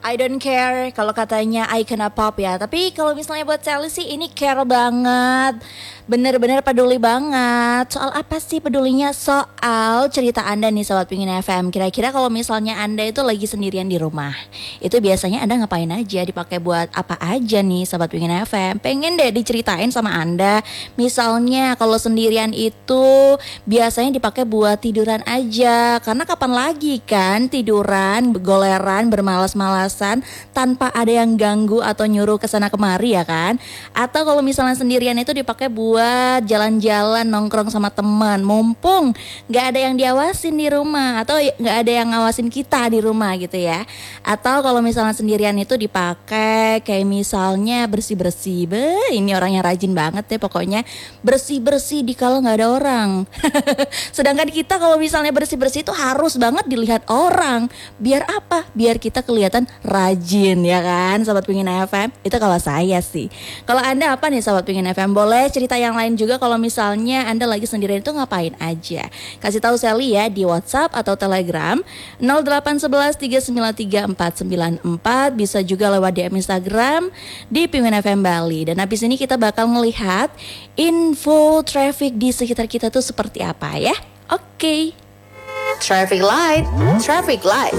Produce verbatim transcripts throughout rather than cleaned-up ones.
I don't care kalau katanya icon pop ya. Tapi kalau misalnya buat Sally sih ini care banget. Bener-bener peduli banget. Soal apa sih pedulinya? Soal cerita Anda nih Sobat Pingin F M. Kira-kira kalau misalnya Anda itu lagi sendirian di rumah, itu biasanya Anda ngapain aja? Dipakai buat apa aja nih Sobat Pingin F M? Pengen deh diceritain sama Anda. Misalnya kalau sendirian itu biasanya dipakai buat tiduran aja. Karena kapan lagi kan tiduran, goleran, bermalas-malasan tanpa ada yang ganggu atau nyuruh kesana kemari ya kan? Atau kalau misalnya sendirian itu dipakai buat jalan-jalan, nongkrong sama teman, mumpung nggak ada yang diawasin di rumah atau nggak ada yang ngawasin kita di rumah gitu ya. Atau kalau misalnya sendirian itu dipakai kayak misalnya bersih-bersih. Be, ini orangnya rajin banget deh pokoknya, bersih-bersih di kalau nggak ada orang. Sedangkan kita kalau misalnya bersih-bersih itu harus banget dilihat orang. Biar apa? Biar kita kelihatan rajin ya kan Sobat Pingin F M. Itu kalau saya sih. Kalau Anda apa nih Sobat Pingin F M? Boleh cerita yang lain juga kalau misalnya Anda lagi sendirian itu ngapain aja. Kasih tahu Sally ya di WhatsApp atau Telegram nol delapan satu satu tiga sembilan tiga empat sembilan empat. Bisa juga lewat D M Instagram di Pingin F M Bali. Dan habis ini kita bakal melihat info traffic di sekitar kita tuh seperti apa ya. Oke okay. Traffic light, traffic light.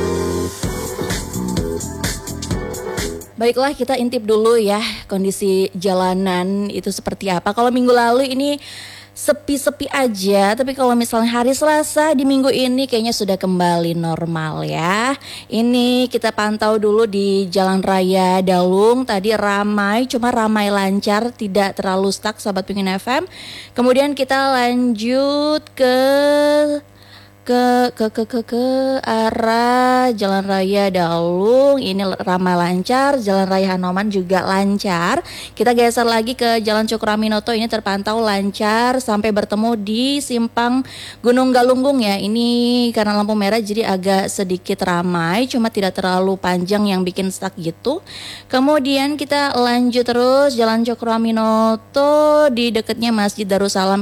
Baiklah, kita intip dulu ya kondisi jalanan itu seperti apa. Kalau minggu lalu ini sepi-sepi aja, tapi kalau misalnya hari Selasa di minggu ini kayaknya sudah kembali normal ya. Ini kita pantau dulu di Jalan Raya Dalung, tadi ramai, cuma ramai lancar, tidak terlalu stuck Sobat Pingin F M. Kemudian kita lanjut ke ke ke ke ke ke arah Jalan Raya Dalung, ini ramai lancar. Jalan Raya Hanoman juga lancar. Kita geser lagi ke Jalan Cokroaminoto, ini terpantau lancar sampai bertemu di simpang Gunung Galunggung ya. Ini karena lampu merah jadi agak sedikit ramai, cuma tidak terlalu panjang yang bikin stuck gitu. Kemudian kita lanjut terus Jalan Cokroaminoto di dekatnya Masjid Darussalam